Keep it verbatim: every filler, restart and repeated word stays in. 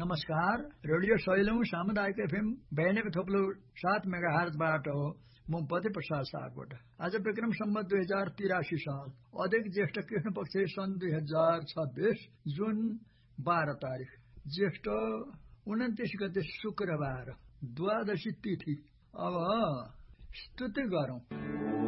नमस्कार, रेडियो सैलौं सामुदायिक एफएम बयानब्बे थोप्लो सात मेगा हर्जबाट हो। म पति प्रसाद सागबाट। आज विक्रम सम्वत दुई हजार तिरासी साल अधिक ज्येष्ठ कृष्ण पक्ष सन् दुई हजार छब्बीस जुन बाह्र तारिक ज्येष्ठ उन्तिस गते शुक्रबार द्वादशी तिथि। अब स्तुति गरौं।